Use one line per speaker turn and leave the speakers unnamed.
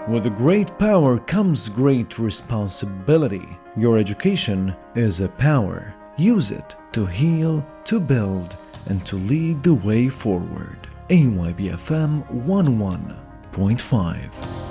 With great power comes great responsibility. Your education is a power. Use it to heal, to build, and to lead the way forward. AYBFM 11.5